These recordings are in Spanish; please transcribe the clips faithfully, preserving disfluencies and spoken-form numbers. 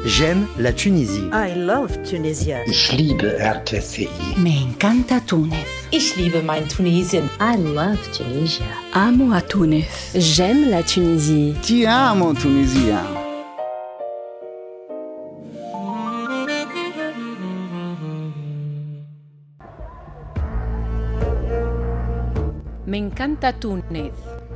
J'aime la Tunisie. I love Tunisia. Ich liebe R T C I. Me encanta Túnez. Ich liebe mein Tunesien. I love Tunisia. Amo a Túnez. J'aime la Tunisie. Ti amo Tunisia. Me encanta Túnez.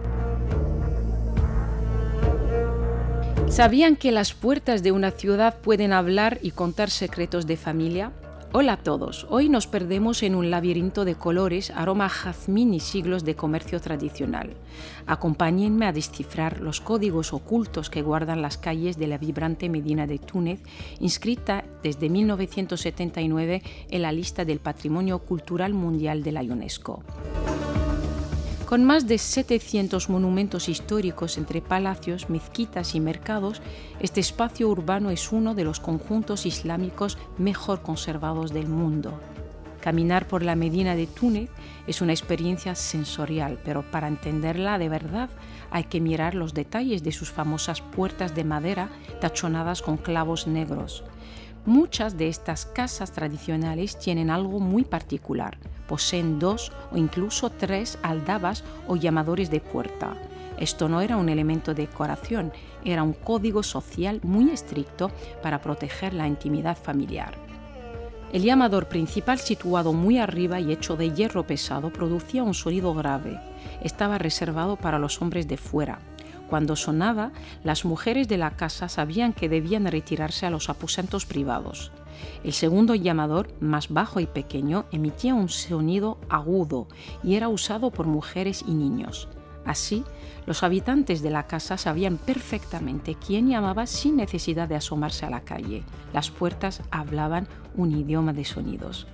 ¿Sabían que las puertas de una ciudad pueden hablar y contar secretos de familia? Hola a todos, hoy nos perdemos en un laberinto de colores, aroma a jazmín y siglos de comercio tradicional. Acompáñenme a descifrar los códigos ocultos que guardan las calles de la vibrante Medina de Túnez, inscrita desde mil novecientos setenta y nueve en la lista del Patrimonio Cultural Mundial de la UNESCO. Con más de setecientos monumentos históricos entre palacios, mezquitas y mercados, este espacio urbano es uno de los conjuntos islámicos mejor conservados del mundo. Caminar por la Medina de Túnez es una experiencia sensorial, pero para entenderla de verdad hay que mirar los detalles de sus famosas puertas de madera tachonadas con clavos negros. Muchas de estas casas tradicionales tienen algo muy particular. Poseen dos o incluso tres aldabas o llamadores de puerta. Esto no era un elemento de decoración, era un código social muy estricto para proteger la intimidad familiar. El llamador principal, situado muy arriba y hecho de hierro pesado, producía un sonido grave. Estaba reservado para los hombres de fuera. Cuando sonaba, las mujeres de la casa sabían que debían retirarse a los aposentos privados. El segundo llamador, más bajo y pequeño, emitía un sonido agudo y era usado por mujeres y niños. Así, los habitantes de la casa sabían perfectamente quién llamaba sin necesidad de asomarse a la calle. Las puertas hablaban un idioma de sonidos.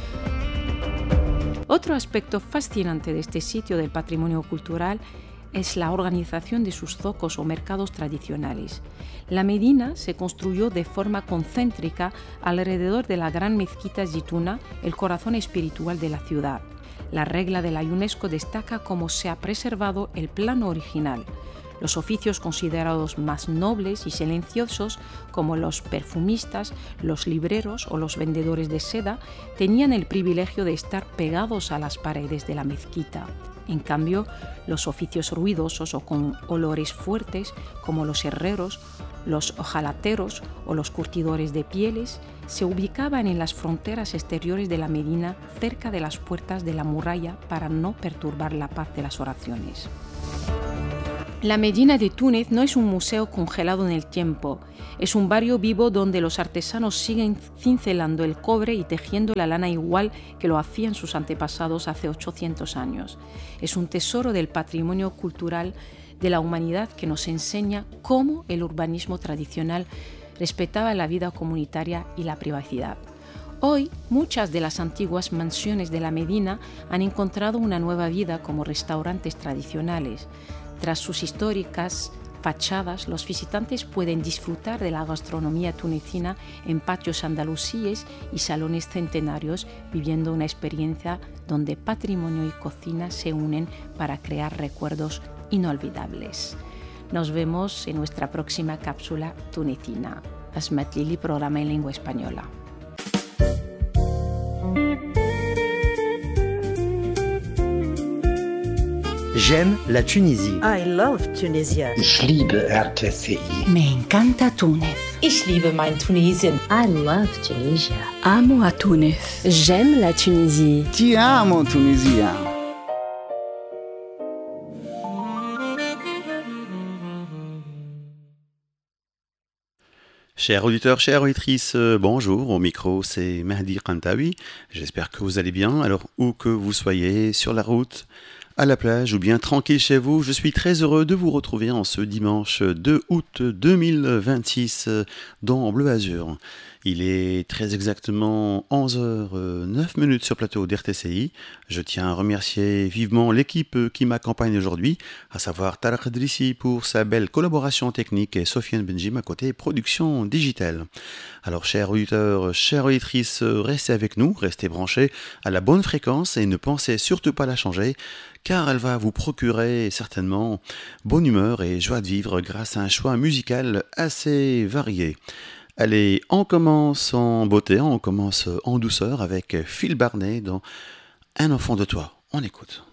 Otro aspecto fascinante de este sitio del patrimonio cultural es la organización de sus zocos o mercados tradicionales. La Medina se construyó de forma concéntrica alrededor de la gran mezquita Zitouna, el corazón espiritual de la ciudad. La regla de la UNESCO destaca cómo se ha preservado el plano original. Los oficios considerados más nobles y silenciosos, como los perfumistas, los libreros o los vendedores de seda, tenían el privilegio de estar pegados a las paredes de la mezquita. En cambio, los oficios ruidosos o con olores fuertes, como los herreros, los hojalateros o los curtidores de pieles, se ubicaban en las fronteras exteriores de la Medina, cerca de las puertas de la muralla, para no perturbar la paz de las oraciones. La Medina de Túnez no es un museo congelado en el tiempo, es un barrio vivo donde los artesanos siguen cincelando el cobre y tejiendo la lana igual que lo hacían sus antepasados hace ochocientos años. Es un tesoro del patrimonio cultural de la humanidad que nos enseña cómo el urbanismo tradicional respetaba la vida comunitaria y la privacidad. Hoy, muchas de las antiguas mansiones de la Medina han encontrado una nueva vida como restaurantes tradicionales. Tras sus históricas fachadas, los visitantes pueden disfrutar de la gastronomía tunecina en patios andalusíes y salones centenarios, viviendo una experiencia donde patrimonio y cocina se unen para crear recuerdos inolvidables. Nos vemos en nuestra próxima cápsula tunecina. Asmat Lili, programa en lengua española. J'aime la Tunisie. I love Tunisia. Ich liebe R T C I. Me encanta Túnez. Ich liebe mein Tunesien. I love Tunisia. Amo a Túnez. J'aime la Tunisie. Ti amo Tunisia. Chers auditeurs, chères auditrices, bonjour, au micro c'est Mahdi Kantawi, j'espère que vous allez bien, alors où que vous soyez, sur la route, à la plage ou bien tranquille chez vous, je suis très heureux de vous retrouver en ce dimanche deux août deux mille vingt-six dans Bleu Azur. Il est très exactement onze heures neuf minutes sur plateau d'R T C I. Je tiens à remercier vivement l'équipe qui m'accompagne aujourd'hui, à savoir Tarek Drissi pour sa belle collaboration technique et Sofiane Benjim à côté production digitale. Alors chers auditeurs, chères auditrices, restez avec nous, restez branchés à la bonne fréquence et ne pensez surtout pas la changer, car elle va vous procurer certainement bonne humeur et joie de vivre grâce à un choix musical assez varié. Allez, on commence en beauté, on commence en douceur avec Phil Barnet dans Un enfant de toi. On écoute.